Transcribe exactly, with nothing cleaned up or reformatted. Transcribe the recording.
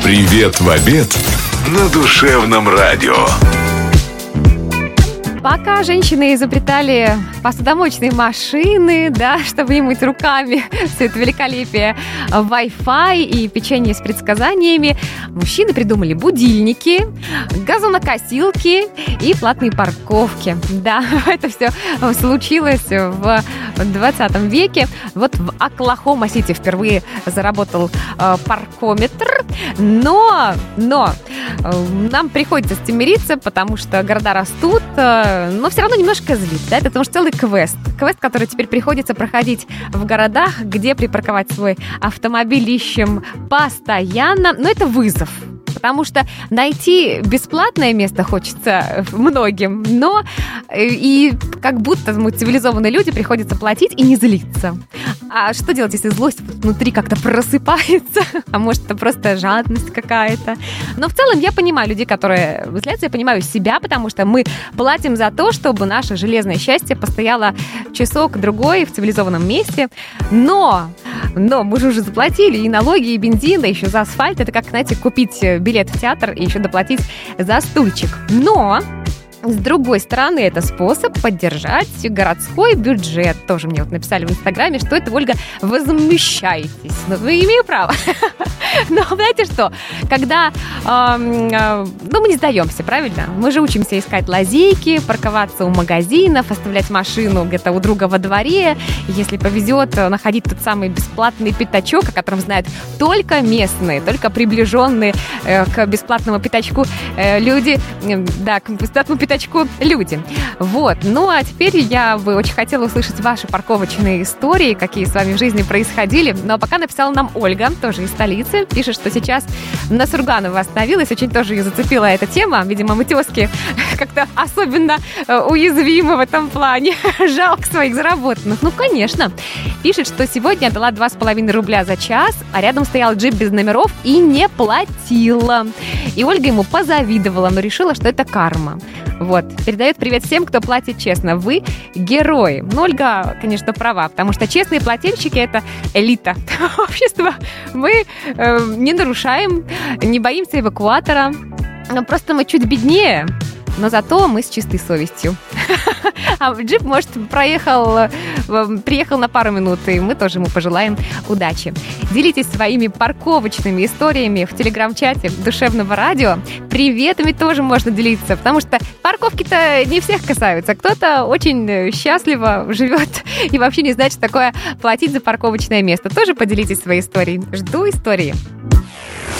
Привет в обед на душевном радио. Пока женщины изобретали посудомоечные машины, да, чтобы не мыть руками все это великолепие, Wi-Fi и печенье с предсказаниями, мужчины придумали будильники, газонокосилки и платные парковки. Да, это все случилось в двадцатом веке. Вот в Оклахома-Сити впервые заработал э, паркометр, но, но э, нам приходится с этим мириться, потому что города растут, э, но все равно немножко злит, да, это потому что целый квест. Квест, который теперь приходится проходить в городах, где припарковать свой автомобиль ищем постоянно, но это вызов. Потому что найти бесплатное место хочется многим, но и как будто мы цивилизованные люди, приходится платить и не злиться. А что делать, если злость внутри как-то просыпается? А может, это просто жадность какая-то? Но в целом я понимаю людей, которые злятся, я понимаю себя, потому что мы платим за то, чтобы наше железное счастье постояло часок-другой в цивилизованном месте. Но, но мы же уже заплатили и налоги, и бензин, и еще за асфальт. Это как, знаете, купить билет в театр и еще доплатить за стульчик. Но с другой стороны, это способ поддержать городской бюджет. Тоже мне вот написали в Инстаграме, что это, Ольга, возмущаетесь. Ну, вы имею право. Но знаете что? Когда, э, э, ну, мы не сдаемся, правильно? Мы же учимся искать лазейки, парковаться у магазинов, оставлять машину где-то у друга во дворе. Если повезет, находить тот самый бесплатный пятачок, о котором знают только местные, только приближенные э, к бесплатному пятачку э, люди, э, да, к бесплатному пятачку люди. Вот. Ну, а теперь я бы очень хотела услышать ваши парковочные истории, какие с вами в жизни происходили. Но пока написала нам Ольга, тоже из столицы, пишет, что сейчас на Сурганова остановилась. Очень тоже ее зацепила эта тема. Видимо, мы тезки как-то особенно уязвимы в этом плане. Жалко своих заработанных. Ну, конечно. Пишет, что сегодня отдала два с половиной рубля за час, а рядом стоял джип без номеров и не платила. И Ольга ему позавидовала, но решила, что это карма. Вот. Передает привет всем, кто платит честно. Вы герои. Ну, Ольга, конечно, права, потому что честные плательщики – это элита общества. Мы э, не нарушаем, не боимся эвакуатора. Просто мы чуть беднее, но зато мы с чистой совестью. А джип, может, проехал, приехал на пару минут, и мы тоже ему пожелаем удачи. Делитесь своими парковочными историями в телеграм-чате Душевного радио. Приветами тоже можно делиться, потому что парковки-то не всех касаются. Кто-то очень счастливо живет и вообще не знает, что такое платить за парковочное место. Тоже поделитесь своей историей. Жду истории.